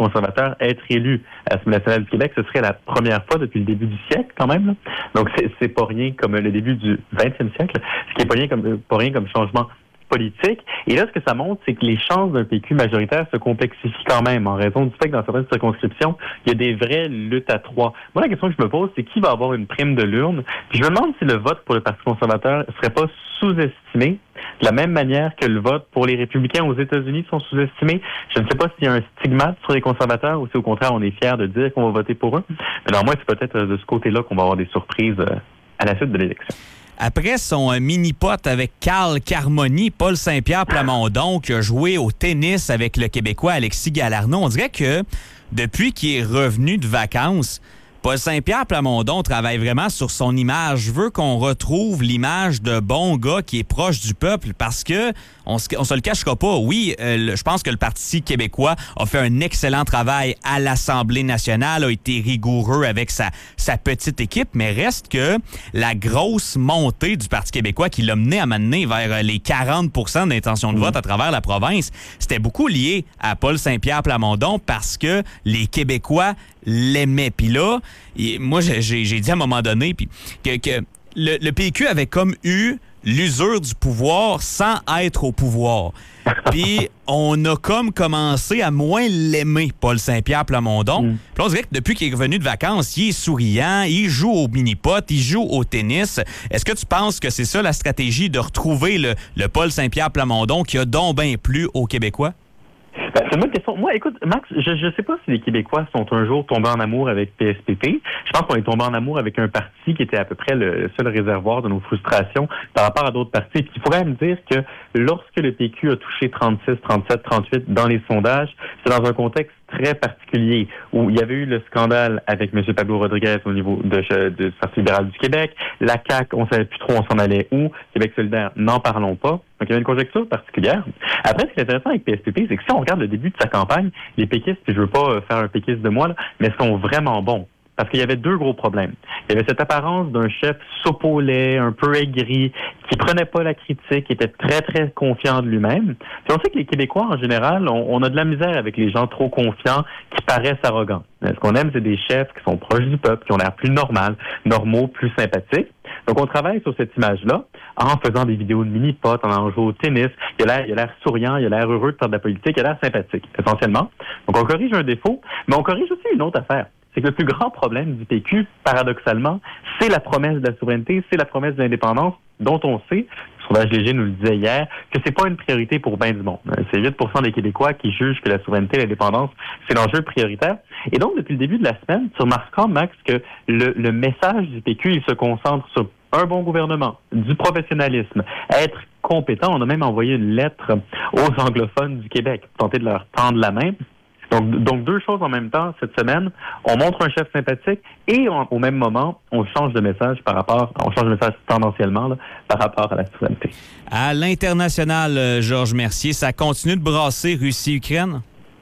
conservateur être élu à l'Assemblée nationale du Québec. Ce serait la première fois depuis le début du siècle, quand même, là. Donc, c'est pas rien comme le début du 20e siècle, ce qui est pas rien comme changement politique. Et là, ce que ça montre, c'est que les chances d'un PQ majoritaire se complexifient quand même en raison du fait que dans certaines circonscriptions, il y a des vraies luttes à trois. Moi, la question que je me pose, c'est qui va avoir une prime de l'urne? Puis je me demande si le vote pour le Parti conservateur serait pas sous-estimé de la même manière que le vote pour les républicains aux États-Unis sont sous-estimés. Je ne sais pas s'il y a un stigmate sur les conservateurs ou si au contraire on est fiers de dire qu'on va voter pour eux. Mais non, moi, c'est peut-être de ce côté-là qu'on va avoir des surprises à la suite de l'élection. Après son mini-pot avec Carl Carmoni, Paul Saint-Pierre Plamondon, qui a joué au tennis avec le Québécois Alexis Galarneau, on dirait que depuis qu'il est revenu de vacances, Paul Saint-Pierre Plamondon travaille vraiment sur son image. Je veux qu'on retrouve l'image de bon gars qui est proche du peuple parce que on se le cachera pas. Oui, je pense que le Parti québécois a fait un excellent travail à l'Assemblée nationale, a été rigoureux avec sa petite équipe, mais reste que la grosse montée du Parti québécois qui l'a mené à m'amener vers les 40% d'intention de vote à travers la province, c'était beaucoup lié à Paul Saint-Pierre Plamondon parce que les Québécois l'aimaient. Puis là, moi, j'ai dit à un moment donné que le PQ avait comme eu l'usure du pouvoir sans être au pouvoir. Puis on a comme commencé à moins l'aimer, Paul Saint-Pierre Plamondon. Puis là, on dirait que depuis qu'il est revenu de vacances, il est souriant, il joue au mini-pot, il joue au tennis. Est-ce que tu penses que c'est ça la stratégie de retrouver le Paul Saint-Pierre Plamondon qui a donc bien plu aux Québécois? C'est une bonne question. Moi, écoute, Max, je sais pas si les Québécois sont un jour tombés en amour avec PSPP. Je pense qu'on est tombé en amour avec un parti qui était à peu près le seul réservoir de nos frustrations par rapport à d'autres partis. Puis il faudrait me dire que lorsque le PQ a touché 36, 37, 38 dans les sondages, c'est dans un contexte très particulier où il y avait eu le scandale avec M. Pablo Rodriguez au niveau du Parti libéral du Québec. La CAQ, on savait plus trop on s'en allait où. Québec solidaire, n'en parlons pas. Donc, il y avait une conjecture particulière. Après, ce qui est intéressant avec PSPP, c'est que si on regarde le début de sa campagne, les péquistes, puis je veux pas faire un péquiste de moi, là, mais sont vraiment bons. Parce qu'il y avait deux gros problèmes. Il y avait cette apparence d'un chef soupe au lait, un peu aigri, qui prenait pas la critique, qui était très, très confiant de lui-même. Puis on sait que les Québécois, en général, on a de la misère avec les gens trop confiants qui paraissent arrogants. Ce qu'on aime, c'est des chefs qui sont proches du peuple, qui ont l'air plus normaux, plus sympathiques. Donc, on travaille sur cette image-là en faisant des vidéos de mini-pot, en allant jouer au tennis. Il a l'air souriant, il a l'air heureux de faire de la politique, il a l'air sympathique, essentiellement. Donc, on corrige un défaut, mais on corrige aussi une autre affaire. C'est que le plus grand problème du PQ, paradoxalement, c'est la promesse de la souveraineté, c'est la promesse de l'indépendance, dont on sait, le sondage léger nous le disait hier, que c'est pas une priorité pour bien du monde. C'est 8% des Québécois qui jugent que la souveraineté et l'indépendance, c'est l'enjeu prioritaire. Et donc, depuis le début de la semaine, tu remarqueras, Max, que le message du PQ, il se concentre sur un bon gouvernement, du professionnalisme, être compétent. On a même envoyé une lettre aux anglophones du Québec pour tenter de leur tendre la main. Donc, deux choses en même temps cette semaine. On montre un chef sympathique et au même moment, on change de message tendanciellement là, par rapport à la souveraineté. À l'international, Georges Mercier, ça continue de brasser Russie-Ukraine?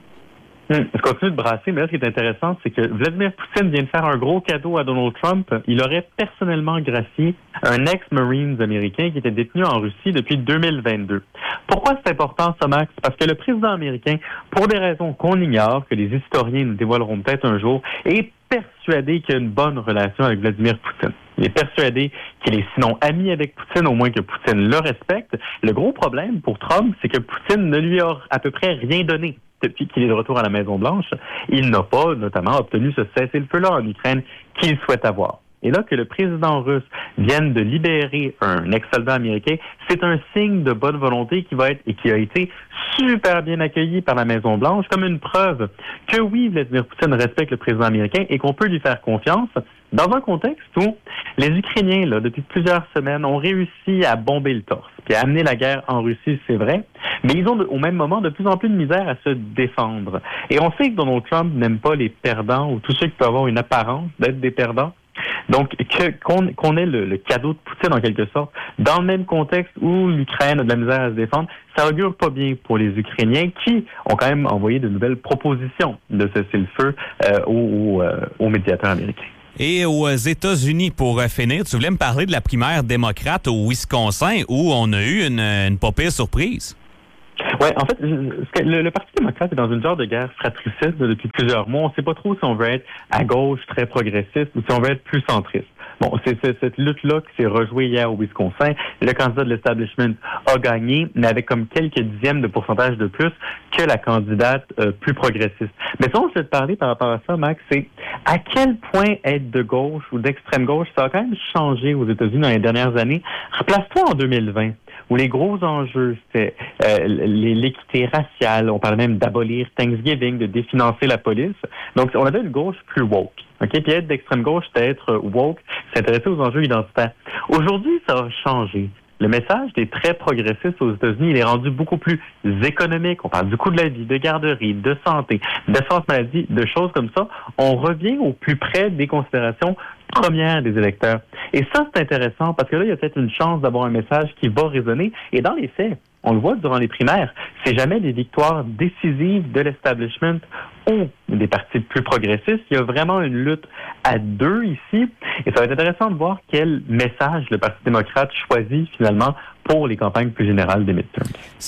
Ça continue de brasser, mais là, ce qui est intéressant, c'est que Vladimir Poutine vient de faire un gros cadeau à Donald Trump. Il aurait personnellement gracié un ex-Marines américain qui était détenu en Russie depuis 2022. Pourquoi c'est important, ça, Max? Parce que le président américain, pour des raisons qu'on ignore, que les historiens nous dévoileront peut-être un jour, est persuadé qu'il a une bonne relation avec Vladimir Poutine. Il est persuadé qu'il est sinon ami avec Poutine, au moins que Poutine le respecte. Le gros problème pour Trump, c'est que Poutine ne lui a à peu près rien donné depuis qu'il est de retour à la Maison-Blanche. Il n'a pas, notamment, obtenu ce cessez-le-feu-là en Ukraine qu'il souhaite avoir. Et là, que le président russe vienne de libérer un ex-soldat américain, c'est un signe de bonne volonté qui a été super bien accueilli par la Maison-Blanche comme une preuve que oui, Vladimir Poutine respecte le président américain et qu'on peut lui faire confiance dans un contexte où les Ukrainiens, là, depuis plusieurs semaines, ont réussi à bomber le torse puis à amener la guerre en Russie, c'est vrai, mais ils ont au même moment de plus en plus de misère à se défendre. Et on sait que Donald Trump n'aime pas les perdants ou tous ceux qui peuvent avoir une apparence d'être des perdants. Donc, qu'on ait le cadeau de Poutine, en quelque sorte, dans le même contexte où l'Ukraine a de la misère à se défendre, ça augure pas bien pour les Ukrainiens qui ont quand même envoyé de nouvelles propositions de cesser le feu aux médiateurs américains. Et aux États-Unis, pour finir, tu voulais me parler de la primaire démocrate au Wisconsin où on a eu une pas pire surprise. Oui, en fait, le Parti démocrate est dans une genre de guerre fratricide depuis plusieurs mois. On ne sait pas trop si on veut être à gauche, très progressiste, ou si on veut être plus centriste. Bon, c'est cette lutte-là qui s'est rejouée hier au Wisconsin. Le candidat de l'establishment a gagné, mais avec comme quelques dixièmes de pourcentage de plus que la candidate plus progressiste. Mais ça, je vais te parler par rapport à ça, Max, c'est à quel point être de gauche ou d'extrême gauche, ça a quand même changé aux États-Unis dans les dernières années. Replace-toi en 2020. Où les gros enjeux, c'était l'équité raciale. On parlait même d'abolir Thanksgiving, de définancer la police. Donc, on avait une gauche plus woke. Okay? Puis être d'extrême gauche, c'était être woke, s'intéresser aux enjeux identitaires. Aujourd'hui, ça a changé. Le message des très progressistes aux États-Unis, il est rendu beaucoup plus économique. On parle du coût de la vie, de garderie, de santé, d'assurance maladie, de choses comme ça. On revient au plus près des considérations premières des électeurs. Et ça, c'est intéressant parce que là, il y a peut-être une chance d'avoir un message qui va résonner. Et dans les faits, on le voit durant les primaires, c'est jamais des victoires décisives de l'establishment ou des partis plus progressistes. Il y a vraiment une lutte à deux ici. Et ça va être intéressant de voir quel message le Parti démocrate choisit finalement pour les campagnes plus générales des midterms.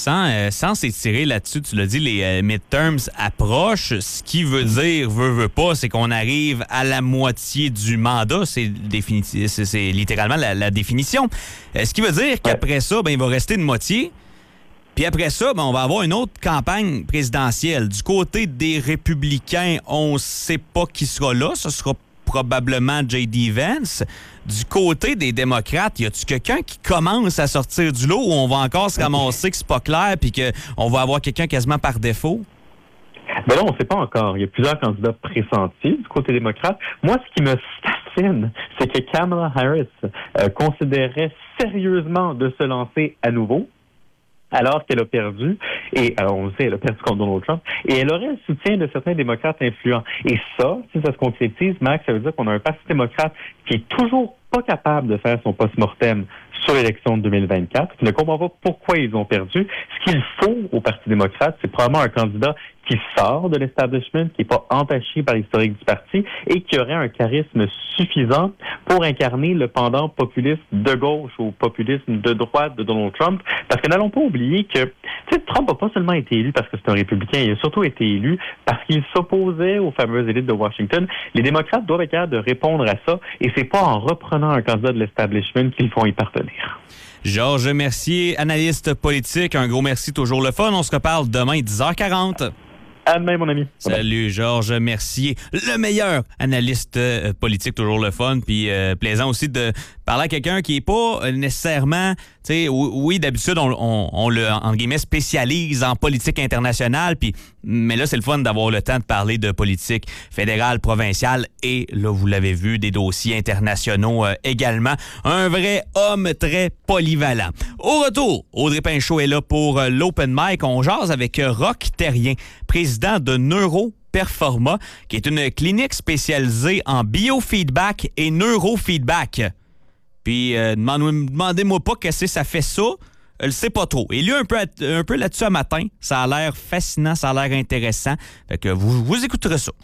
Sans s'étirer là-dessus, tu l'as dit, les midterms approchent. Ce qui veut dire, veut pas, c'est qu'on arrive à la moitié du mandat. C'est littéralement la définition. Ce qui veut dire qu'après ça, il va rester une moitié. Puis après ça, on va avoir une autre campagne présidentielle. Du côté des républicains, on ne sait pas qui sera là. Ce sera probablement J.D. Vance. Du côté des démocrates, y a-tu quelqu'un qui commence à sortir du lot ou on va encore se ramasser que c'est pas clair puis qu'on va avoir quelqu'un quasiment par défaut? Ben là, on ne sait pas encore. Il y a plusieurs candidats pressentis du côté démocrate. Moi, ce qui me fascine, c'est que Kamala Harris considérait sérieusement de se lancer à nouveau, alors qu'elle a perdu, et alors on le sait, elle a perdu contre Donald Trump, et elle aurait le soutien de certains démocrates influents. Et ça, si ça se concrétise, Max, ça veut dire qu'on a un parti démocrate qui est toujours pas capable de faire son post-mortem sur l'élection de 2024, qui ne comprend pas pourquoi ils ont perdu. Ce qu'il faut au Parti démocrate, c'est probablement un candidat qui sort de l'establishment, qui n'est pas entaché par l'historique du parti et qui aurait un charisme suffisant pour incarner le pendant populiste de gauche au populisme de droite de Donald Trump. Parce que n'allons pas oublier que Trump n'a pas seulement été élu parce que c'est un républicain, il a surtout été élu parce qu'il s'opposait aux fameuses élites de Washington. Les démocrates doivent être capables de répondre à ça et c'est pas en reprenant un candidat de l'establishment qu'ils vont y parvenir. Georges Mercier, analyste politique, un gros merci, toujours le fun. On se reparle demain 10h40. À demain, mon ami. Salut, Georges Mercier, le meilleur analyste politique, toujours le fun, puis plaisant aussi de parler à quelqu'un qui est pas nécessairement, tu sais, oui, d'habitude, on le, entre guillemets, spécialise en politique internationale, mais là, c'est le fun d'avoir le temps de parler de politique fédérale, provinciale, et là, vous l'avez vu, des dossiers internationaux également. Un vrai homme très polyvalent. Au retour, Audrey Pinchot est là pour l'Open Mic. On jase avec Roch Terrien, président de Neuroperforma, qui est une clinique spécialisée en biofeedback et neurofeedback. Puis, demandez-moi pas qu'est-ce que ça fait ça. Je le sais pas trop. Et lui, un peu là-dessus à matin. Ça a l'air fascinant, ça a l'air intéressant. Fait que vous écouterez ça.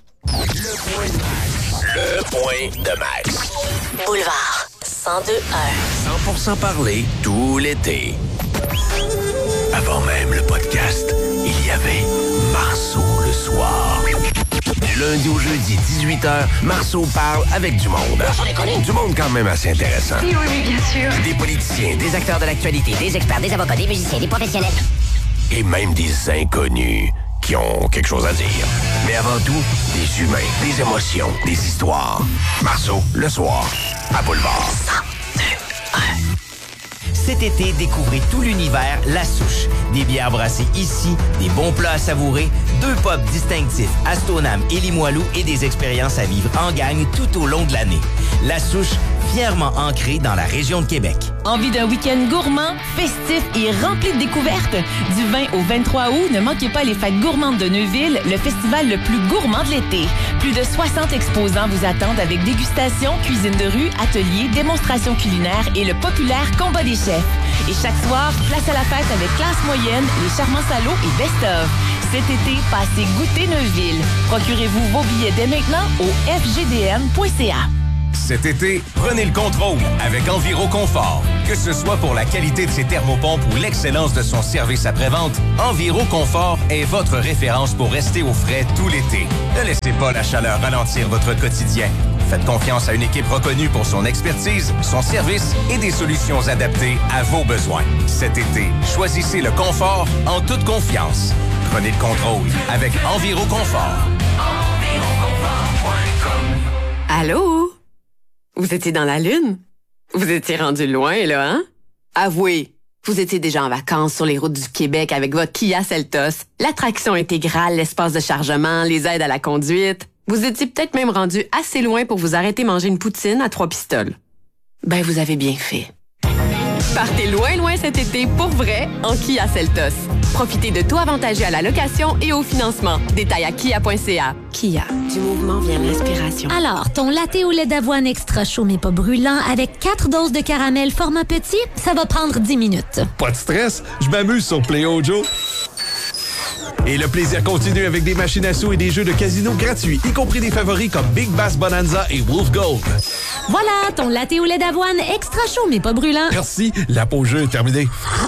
Le point de Max. Boulevard 102.1. 100% parlé tout l'été. Avant même le podcast, il y avait Marceau le soir. Du lundi au jeudi, 18h, Marceau parle avec du monde. Du monde quand même assez intéressant. Oui, bien sûr. Des politiciens, Des acteurs de l'actualité, des experts, des avocats, des musiciens, des professionnels. et même des inconnus qui ont quelque chose à dire. Mais avant tout, des humains, des émotions, des histoires. Marceau, le soir, à Boulevard. 102.1. Cet été, découvrez tout l'univers La Souche. Des bières brassées ici, des bons plats à savourer, 2 pubs distinctifs, Astonam et Limoilou et des expériences à vivre en gang tout au long de l'année. La Souche, fièrement ancrée dans la région de Québec. Envie d'un week-end gourmand, festif et rempli de découvertes? Du 20 au 23 août, ne manquez pas les fêtes gourmandes de Neuville, le festival le plus gourmand de l'été. Plus de 60 exposants vous attendent avec dégustation, cuisine de rue, ateliers, démonstrations culinaires et le populaire combat des chefs. Et chaque soir, place à la fête avec Classe moyenne, les charmants salauds et best-of. Cet été, passez goûter Neuville. Procurez-vous vos billets dès maintenant au fgdn.ca. Cet été, prenez le contrôle avec Enviroconfort. Que ce soit pour la qualité de ses thermopompes ou l'excellence de son service après-vente, Enviroconfort est votre référence pour rester au frais tout l'été. Ne laissez pas la chaleur ralentir votre quotidien. Faites confiance à une équipe reconnue pour son expertise, son service et des solutions adaptées à vos besoins. Cet été, choisissez le confort en toute confiance. Prenez le contrôle avec Enviroconfort. Allô? Vous étiez dans la Lune? Vous étiez rendu loin, là, hein? Avouez, vous étiez déjà en vacances sur les routes du Québec avec votre Kia Seltos, l'attraction intégrale, l'espace de chargement, les aides à la conduite. Vous étiez peut-être même rendu assez loin pour vous arrêter manger une poutine à 3 pistoles. Ben, vous avez bien fait. Partez loin, loin cet été pour vrai en Kia Seltos. Profitez de taux avantageux à la location et au financement. Détails à kia.ca. Kia, du mouvement vient l'inspiration. Alors, ton latte au lait d'avoine extra chaud mais pas brûlant avec 4 doses de caramel format petit, ça va prendre 10 minutes. Pas de stress, je m'amuse sur Play Ojo. Et le plaisir continue avec des machines à sous et des jeux de casino gratuits, y compris des favoris comme Big Bass Bonanza et Wolf Gold. Voilà, ton latte au lait d'avoine extra chaud mais pas brûlant. Merci, la pause jeu est terminée.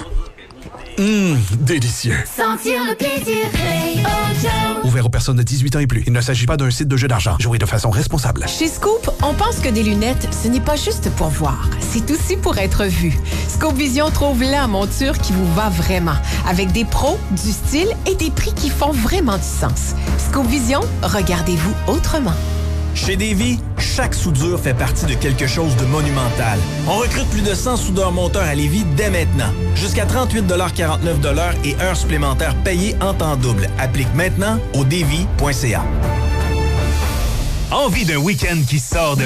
Délicieux. Sentir le plaisir, Play Ojo. Ouvert aux personnes de 18 ans et plus. Il ne s'agit pas d'un site de jeu d'argent. Jouez de façon responsable. Chez Scoop, on pense que des lunettes, ce n'est pas juste pour voir. C'est aussi pour être vu. Scoop Vision trouve la monture qui vous va vraiment. Avec des pros, du style et des prix qui font vraiment du sens. Scoop Vision, regardez-vous autrement. Chez Davy, chaque soudure fait partie de quelque chose de monumental. On recrute plus de 100 soudeurs-monteurs à Lévis dès maintenant. Jusqu'à 38,49$ et heures supplémentaires payées en temps double. Applique maintenant au davy.ca. Envie d'un week-end qui sort de